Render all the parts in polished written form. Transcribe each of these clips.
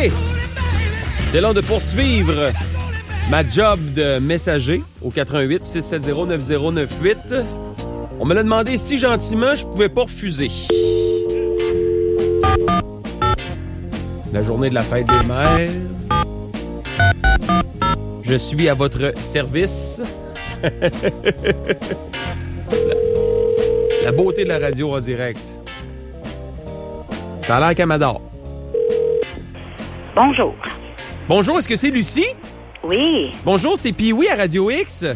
OK. C'est l'heure de poursuivre ma job de messager au 88-670-9098. On me l'a demandé si gentiment, je pouvais pas refuser. La journée de la fête des mères. Je suis à votre service. La beauté de la radio en direct. Ça a l'air qu'elle m'adore. Bonjour. Bonjour, est-ce que c'est Lucie? Oui. Bonjour, c'est Pee-Wee à Radio X.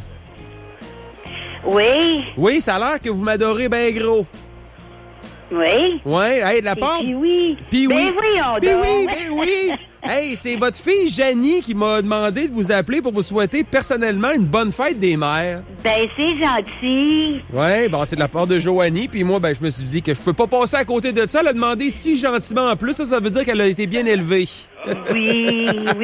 Oui. Oui, ça a l'air que vous m'adorez bien gros. Oui. Ouais, hey, de la part... Pee-Wee. Pee-Wee. Ben voyons donc. Pee-Wee, ben oui. Hey, c'est votre fille Janie qui m'a demandé de vous appeler pour vous souhaiter personnellement une bonne fête des mères. Ben, c'est gentil. Ouais, bon, c'est de la part de Joanie. Puis moi, ben, je me suis dit que je peux pas passer à côté de ça. Elle a demandé si gentiment en plus. Ça veut dire qu'elle a été bien élevée. Oui.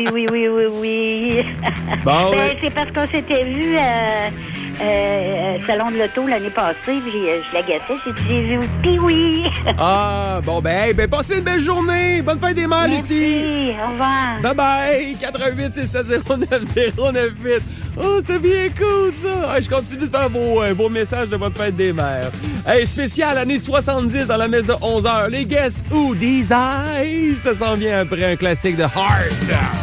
Bon, ben, ouais. c'est parce qu'on s'était vu Salon de l'Auto l'année passée. Puis je l'agaçais. J'ai vu Pee-Wee. Ah, bon, ben, hey, ben, passez une belle journée. Bonne fête des mères, Lucie. Merci. Au revoir. Bye-bye. 88-670-9098. Oh, c'était bien cool, ça. Hey, je continue de faire vos messages de votre fête des mères. Hey, spécial années 70 dans la messe de 11h. Les Guess Who? These Eyes. Ça s'en vient après un classique de Heart.